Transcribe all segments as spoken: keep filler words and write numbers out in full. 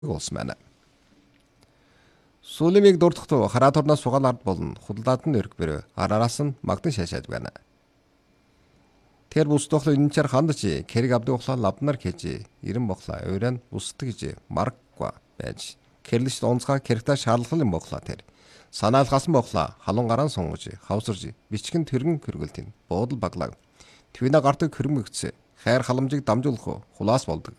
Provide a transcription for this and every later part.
улс байна. Сүүлмийг дурдахтуу хараа турнаас сугаал ард болон худалдаад нь өрг бэрэ араас нь магдан шашаад байна. Тэр бусдохлоо инчээр хандж кэрэг авдаг ухлаа лавнаар кэж ирэн бохлаа өрөн бусдаг гэж маргва байж кэрлэгт онцгой кэрэгтэ шаарлал юм бохлаа тэр санаалгасан бохлаа халуун гараан сунгаж хавсарж бичгэн тэргэн хөргөлтийн буудал баглаа твина гардаг хөрмөгцөө хайр халамжийг дамжуулах хулаас болдог.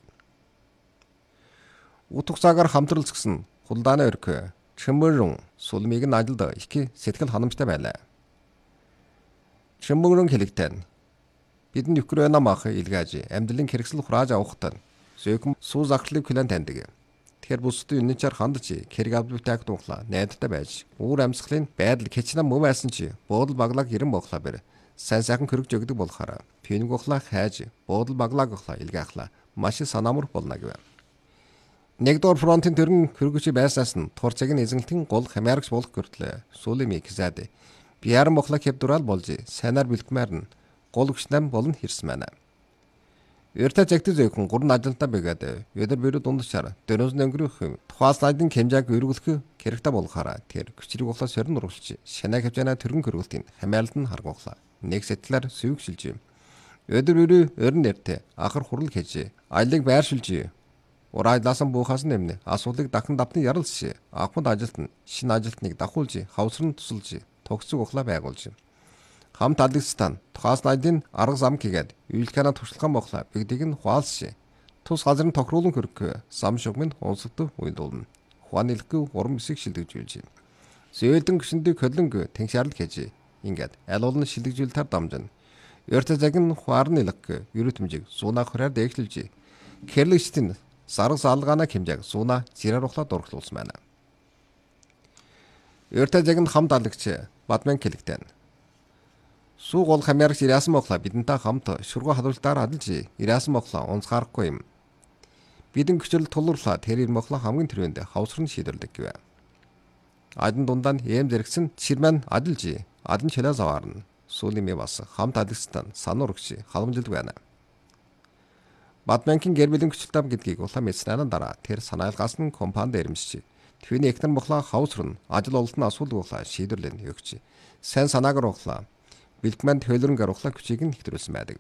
Утга цагаар хамтралц гисэн хулдааны өркө чимбэрэн сулмиг нь ажилд их сэтгэл ханамжтай байлаа. Чимбэрэн хэлэгтэн бидэнд Украина мах илгээж амьдралын хэрэгсэл хурааж авахтан зөөкм суу захрлыг хүлэн таньдаг. Тэгэхээр бусдын үнэнчээр хандж кэрэг авдагтайг дунхлаа найдтай байж үүр амьсгалын байдал кичнэ муу байсан чи буудал баглаг ирэн бохлаа бэр сайн сайхан хөрөж өгдөг болохаараа пинг ухлаа хайж буудал баглаг ухлаа илгээхлаа маш санаамар болно гэв. Нэгдүгээр фронтын төрн хөргөж байсаас нь турцыг нь эзэнтэн гол хамаарч болох гөртлөө сүүлмийг заад биаран бохлаа хэвдурал болж сайнаар бэлтмээр нь гол хүчнэм болон хэрсэн байна. Өртө зэгтэй зөөхөн гурван ажилтаа бэгээд өдөр бөрө дундчаар дөрөс өнгөрөх тухаас найдын хэмжээг өргөлөх хэрэгтэй болохаараа тэр хүчрэг ухлаа сорин урагшиж шанаа хэмжээнэ төргөн хөргөлтийн хамаалт нь харгууллаа. Нэг сэтлэр сүйгшилж өдөр бөрө өрн нэртэ ахар хурал хийж аялыг байршилж урайлаасан буухаас нэмнэ асуудлыг дахин давтан ярилж ахмад ажилт нь шинэ ажилтныг дахуулж хавсран тусалж тогтцог ухлаа байгуулж хамт алагстан тухаас найдын арга зам хийгээд үйлхэнэ туршлаган бохлаа бигдийг нь хуалш тус газрын тохируулан хөрөх зам шугмын онцлогтой уйлдуулна хуанилгүй урам эсэг шилдэгжүүлж зөөлдөн гүшиндийг хөлөнг тэнхшаарлал хийж ингээд аль олон шилдэгжүүлэлтээр дамжина өртө цаг нь хуарн илэг ерөөтмжиг сууна хороор дэглэлж кэрлэгчтэн сарга салгаана хэмжээг сууна зираар ухлаа дурглуулсан байна. Өртө цаг нь хамт алагч бадман хэлэгтэн суу гол хамаарч ирээсэн бохлаа бидэнтэй хамт шургуу хадвалтаар адилж ирээсэн бохлаа онцгаарахгүй юм. Бидэн хүчрэл тулуурлаа тэр ир бохлаа хамгийн түрүүнд хавсрын шийдвэрлэдэг гэв. Адин дундаа нь эм зэрэгсэн чирмэн адилж адин чалаа заваарна. Сүүлмээ бас хамт алагстан сануурагч халамжилд байна. Бадманкийн гэр бүлийн хүчлэлтэм гэдгийг улаан мэдснээр дараа тэр санаалгаас нь компанид ирэмсч твэний эхнэр бохлаа хавсрын ажил ололтын асуудал бохлаа шийдвэрлэн өгч сайн санаагаар бохлаа бэлтгэмэнд хөлрөн гарухлаа хүчийг нь хэвтрүүлсэн байдаг.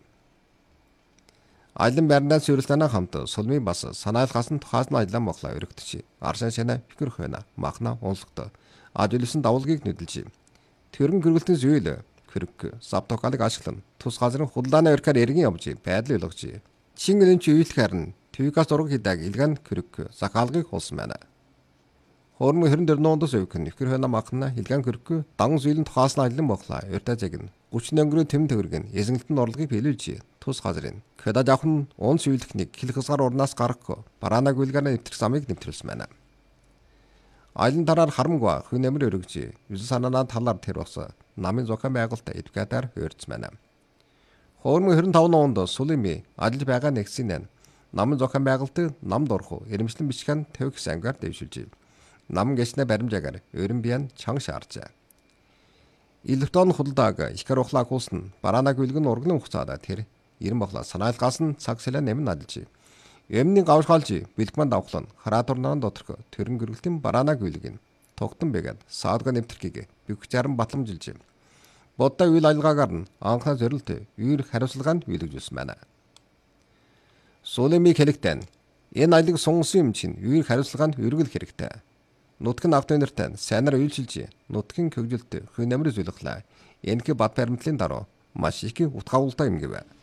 Айлан байрнаас сүрэлтэнэ хамт сулмын бас санаалгаас нь тухаас нь айлан бохлаа өргөтч аршаа шанаа фикэр хойно махна унсгад ажлын давлгийг нүдэлж төрөн гэргэлтэн зөөл хөрөг савтокалыг ашиглан тус газрын худалдааны өркөр эргэн явж байдал ойлгож шингэлэн чи үйлдэхэр нь твигас ураг хийдэг илгэн хөрөг закалгыг хулсан байна. Хөрмө хэрэн дөрнөөндөөс өвгөн нөхөр хойно махна илгэн хөрөг дан зүйлийн тухаас нь айлан бохлаа өртөө цаг нь гүчнэ өнгөрөө тэм төгөргөн эзэнгэлтэн орлогыг биелүүлж тус газрын кэдаж авах нь онц үйлдэхнийг хил хасгаар урнаас гарах бараанаг үлгэрнэ нэвтрэх замыг нэвтрүүлсэн байна. Айлан тараар харамгва хүн нэмэр өргөж юус санаанаа талаар тэр бас намын зохион байгуулалтаа эдвокатаар хуурдсан байна. Хөрмө хэрэн тавны онд сулими ажил байгаа нэгсийн намын зохион байгуулалтыг намд орох ирэмжлэн бичгэн тавих сангаар дэвшүүлж нам гэснэ баримжаагаар өрөн биен чанга шаарчаа. Илвтон худалдааг их харухлаа хуулсан бараанаг үлгэн урганы хугацаада тэр ирэн бохлаа санаалгаас нь цаг сэлэн нэмэн адилж эмний гавшгаалж бэлтгэмэнд авахлан хараа турнаан доторх төрөн гэргэлтийн бараанаг үлгэн тогтон бэгэд саадга нэвтрхийг бих зарим батламжилж бодтой үйл ажиллагаагаар нь анхаа зорилт үер хариуцлагаанд биелэгжүүлсэн байна. Сулеми хэлэгтэн энэ айлыг сунгасан юм чинь үер хариуцлагаанд өргөл хэрэгтэй. Нутгийн автонэртэн сайнаар үйлчилж нутгийн хөгжилт хүн амир зүйлглаа. Энэхий бат баримтлалын дараа маш их утгаагуултай юм гэв.